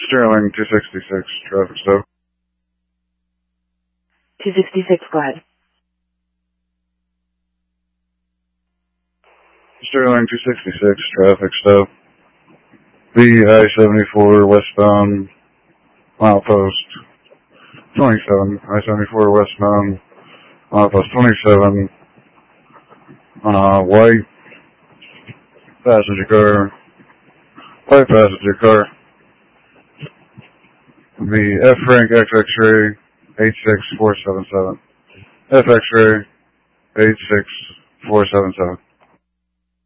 Sterling 266, traffic stop. 266, go ahead. Sterling 266, traffic stop. The I-74 westbound, milepost 27. I-74 westbound, milepost 27. White passenger car. White passenger car. The F rank X X-ray 86477. F X-ray 86477.